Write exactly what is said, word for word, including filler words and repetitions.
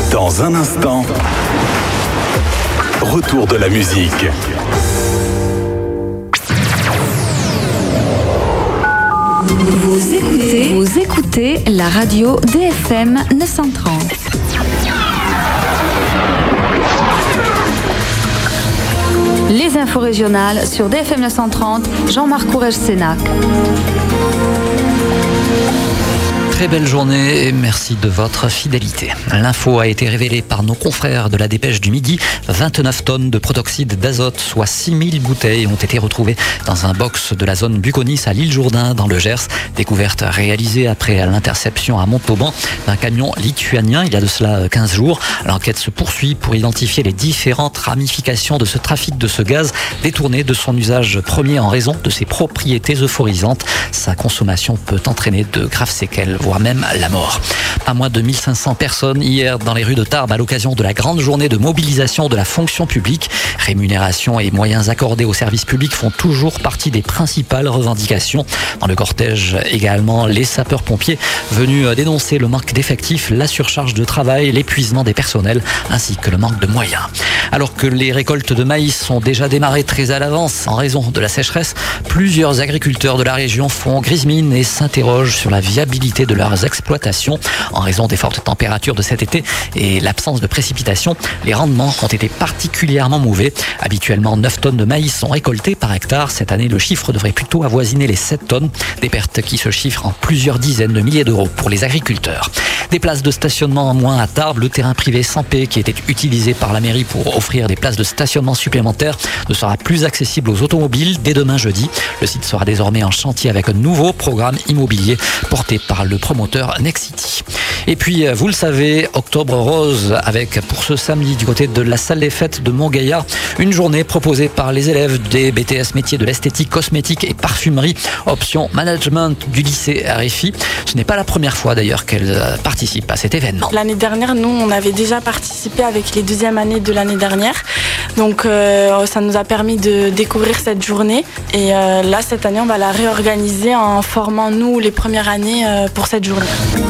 Dans un instant, retour de la musique. Vous écoutez, vous écoutez la radio D F M neuf cent trente. Les infos régionales sur D F M neuf cent trente, Jean-Marc Courrèges-Sénac. Très belle journée et merci de votre fidélité. L'info a été révélée par nos confrères de la Dépêche du Midi. vingt-neuf tonnes de protoxyde d'azote, soit six mille bouteilles, ont été retrouvées dans un box de la zone Buconis à l'île Jourdain, dans le Gers. Découverte réalisée après l'interception à Montauban d'un camion lituanien il y a de cela quinze jours. L'enquête se poursuit pour identifier les différentes ramifications de ce trafic de ce gaz détourné de son usage premier en raison de ses propriétés euphorisantes. Sa consommation peut entraîner de graves séquelles, voire même la mort. Pas moins de mille cinq cents personnes hier dans les rues de Tarbes à l'occasion de la grande journée de mobilisation de la fonction publique. Rémunération et moyens accordés aux services publics font toujours partie des principales revendications. Dans le cortège également, les sapeurs-pompiers venus dénoncer le manque d'effectifs, la surcharge de travail, l'épuisement des personnels ainsi que le manque de moyens. Alors que les récoltes de maïs sont déjà démarrées très à l'avance en raison de la sécheresse, plusieurs agriculteurs de la région font grise mine et s'interrogent sur la viabilité de leurs exploitations. En raison des fortes températures de cet été et l'absence de précipitations, les rendements ont été particulièrement mauvais. Habituellement, neuf tonnes de maïs sont récoltées par hectare. Cette année, le chiffre devrait plutôt avoisiner les sept tonnes. Des pertes qui se chiffrent en plusieurs dizaines de milliers d'euros pour les agriculteurs. Des places de stationnement en moins à Tarbes. Le terrain privé sans paix qui était utilisé par la mairie pour offrir des places de stationnement supplémentaires ne sera plus accessible aux automobiles dès demain jeudi. Le site sera désormais en chantier avec un nouveau programme immobilier porté par le promoteur Nexity. Et puis, vous le savez, Octobre Rose avec pour ce samedi du côté de la salle des fêtes de Montgaillard, une journée proposée par les élèves des B T S métiers de l'esthétique, cosmétique et parfumerie, option management du lycée R F I. Ce n'est pas la première fois d'ailleurs qu'elles participent à cet événement. L'année dernière, nous, on avait déjà participé avec les deuxièmes années de l'année dernière. Donc, euh, ça nous a permis de découvrir cette journée. Et euh, là, cette année, on va la réorganiser en formant, nous, les premières années euh, pour cette journée.